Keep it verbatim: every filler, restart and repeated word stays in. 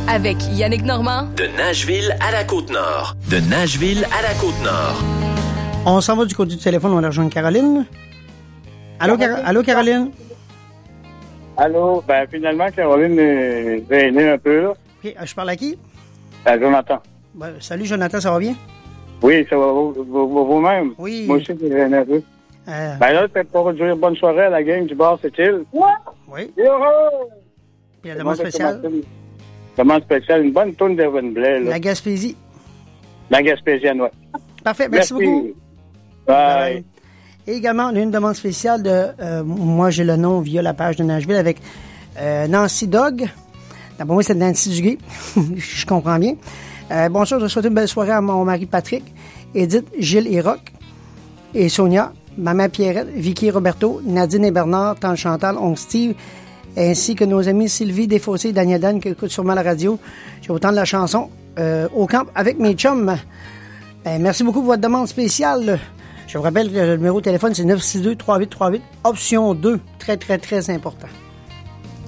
avec Yannick Normand. De Nashville à la Côte-Nord. De Nashville à la Côte-Nord. On s'en va du côté du téléphone, on va rejoindre Caroline. Allô, Car- Allô Caroline? Allô, ben finalement, Caroline est gênée un peu, là. OK, je parle à qui? À Jonathan. Ben, salut Jonathan, ça va bien? Oui, ça va vous- vous- vous-même? Oui. Moi aussi, c'est gêné un peu. Euh, Ben là, c'est pour dire bonne soirée à la gang du bar, c'est-il? oui. Yoho! Puis la demande spéciale, Demande spéciale, une bonne tourne d'Erwin Blais, là. la Gaspésie. La Gaspésienne, ouais. Parfait, merci, beaucoup. Bye. Et également, on a une demande spéciale de, euh, moi j'ai le nom via la page de Nashville avec euh, Nancy Dog. D'abord, moi, c'est Nancy Duguay. Je comprends bien. Euh, bonsoir, je souhaite une belle soirée à mon mari Patrick, Edith, Gilles et Roch, et Sonia, maman Pierrette, Vicky et Roberto, Nadine et Bernard, Tante Chantal, oncle Steve, ainsi que nos amis Sylvie Desfossés et Daniel Dan qui écoutent sûrement la radio. J'ai autant de la chanson euh, au camp avec mes chums. Ben, merci beaucoup pour votre demande spéciale. Je vous rappelle que le numéro de téléphone, c'est neuf six deux, trois huit trois huit, option deux. Très, très, très important.